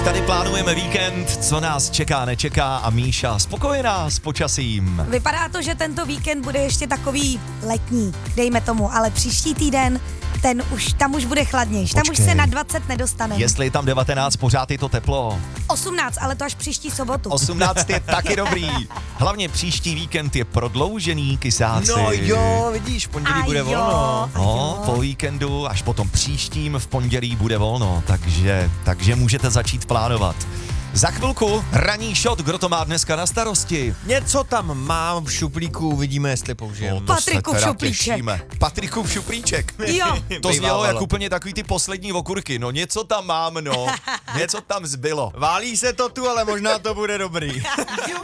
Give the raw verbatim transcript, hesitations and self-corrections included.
Tady plánujeme víkend, co nás čeká, nečeká a Míša spokojená s počasím. Vypadá to, že tento víkend bude ještě takový letní, dejme tomu, ale příští týden ten už, tam už bude chladnější, tam už Počkej. se na dvacet nedostaneme. Jestli je tam devatenáct, pořád je to teplo. osmnáct, ale to až příští sobotu. osmnáct je taky dobrý. Hlavně příští víkend je prodloužený, kysáci. No jo, vidíš, v pondělí A bude jo. volno. A No, jo. po víkendu, až potom příštím v pondělí bude volno, takže, takže můžete začít plánovat. Za chvilku ranní shot, kdo to má dneska na starosti. Něco tam mám v šuplíku, uvidíme, jestli použijeme. No, to se Patriku teda šuplíček. těšíme. Patriku šuplíček. Jo. To znělo Bývávalo. jak úplně takový ty poslední okurky. No něco tam mám, no. Něco tam zbylo. Válí se to tu, ale možná to bude dobrý.